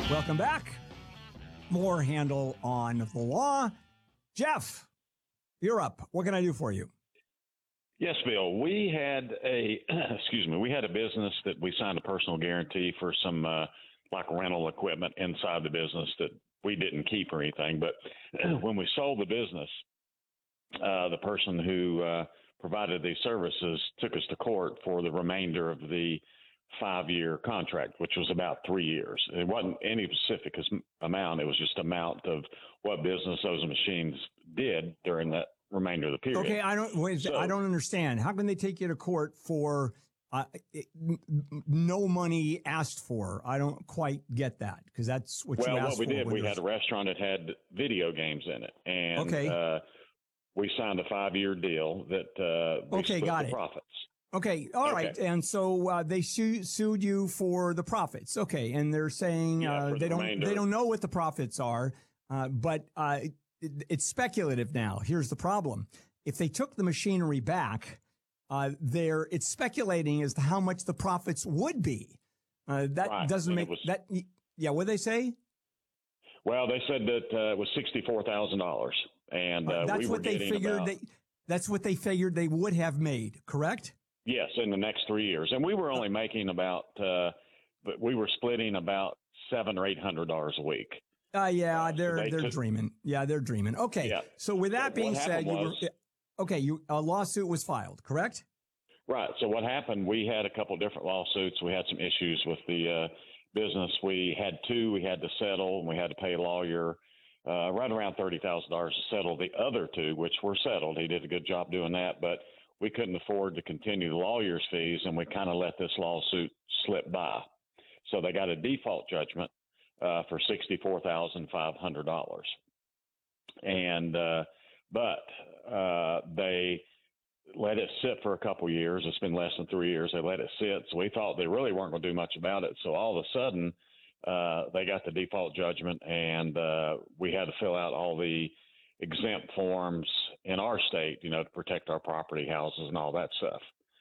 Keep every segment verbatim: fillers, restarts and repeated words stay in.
Welcome back. More Handel on the Law. Jeff, you're up. What can I do for you? Yes, Bill. We had a excuse me. We had a business that we signed a personal guarantee for some uh, like rental equipment inside the business that we didn't keep or anything. But when we sold the business, uh, the person who uh, provided these services took us to court for the remainder of the five-year contract, which was about three years. It wasn't any specific amount. It was just amount of what business those machines did during that remainder of the period. Okay, I don't. Wait, so, I don't understand. How can they take you to court for uh, it, no money asked for? I don't quite get that because that's what well, you asked for. Well, what we did, we there's... had a restaurant that had video games in it, and okay. uh, we signed a five-year deal that uh, we okay, split got the it. profits. Okay, all right. Okay. And so uh, they su- sued you for the profits. Okay, and they're saying yeah, uh, the they don't remainder. they don't know what the profits are, uh, but uh, it, it's speculative now. Here's the problem: if they took the machinery back, uh, they're it's speculating as to how much the profits would be. Uh, that right. doesn't and make was, that. Yeah, what they say? Well, they said that uh, it was sixty-four thousand dollars, and uh, that's we what were they figured. About, they that's what they figured they would have made. Correct? Yes, in the next three years, and we were only making about, uh, but we were splitting about seven or eight hundred dollars a week. Uh, yeah, uh, they're so they they're took, dreaming. Yeah, they're dreaming. Okay, yeah. so with that but being said, you was, were okay. You a lawsuit was filed, correct? Right. So what happened? We had a couple of different lawsuits. We had some issues with the uh, business. We had two. We had to settle, and we had to pay a lawyer uh, right around thirty thousand dollars to settle the other two, which were settled. He did a good job doing that, but we couldn't afford to continue the lawyer's fees, and we kind of let this lawsuit slip by. So they got a default judgment uh, for sixty-four thousand five hundred dollars. And uh, but uh, they let it sit for a couple years. It's been less than three years. They let it sit. So we thought they really weren't going to do much about it. So all of a sudden, uh, they got the default judgment, and uh, we had to fill out all the exempt forms in our state, you know, to protect our property, houses, and all that stuff.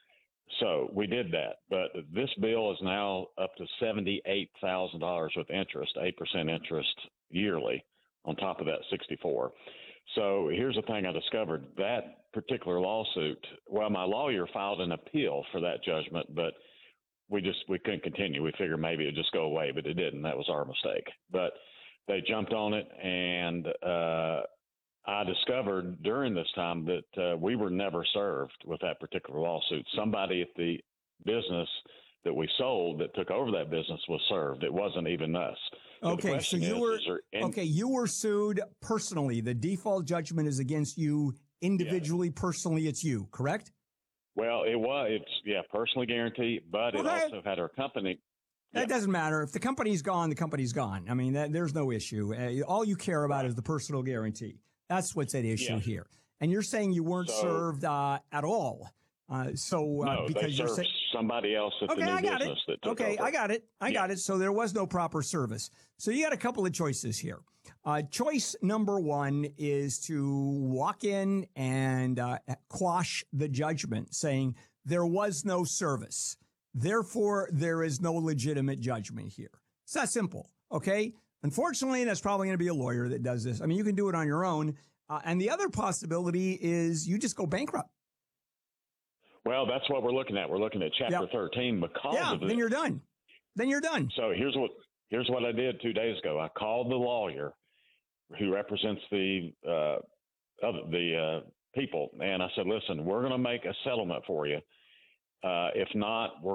So we did that. But this bill is now up to seventy-eight thousand dollars with interest, eight percent interest yearly on top of that sixty-four. So here's the thing I discovered. That particular lawsuit, well, my lawyer filed an appeal for that judgment, but we just we couldn't continue. We figured maybe it'd just go away, but it didn't. That was our mistake. But they jumped on it, and uh I discovered during this time that uh, we were never served with that particular lawsuit. Somebody at the business that we sold that took over that business was served. It wasn't even us. Okay, so you is, were is in, okay. You were sued personally. The default judgment is against you individually. Yeah. Personally, it's you. Correct? Well, it was. It's yeah, personally guaranteed, but okay. it also had our company. That yeah. doesn't matter. If the company's gone, the company's gone. I mean, that, there's no issue. Uh, all you care about right. is the personal guarantee. That's what's at issue yeah. here. And you're saying you weren't so, served uh, at all. Uh, so uh, no, because they you're served saying somebody else at okay, the new I got business it. that took okay, over. I got it. I yeah. got it. So there was no proper service. So you got a couple of choices here. Uh, choice number one is to walk in and uh, quash the judgment, saying there was no service. Therefore, there is no legitimate judgment here. It's that simple. Okay. Unfortunately, that's probably going to be a lawyer that does this. I mean, you can do it on your own. Uh, and the other possibility is you just go bankrupt. Well, that's what we're looking at. We're looking at Chapter yep. thirteen because yeah, of this. Then you're done. Then you're done. So here's what here's what I did two days ago. I called the lawyer who represents the uh, other, the uh, people, and I said, "Listen, we're going to make a settlement for you. Uh, if not, we're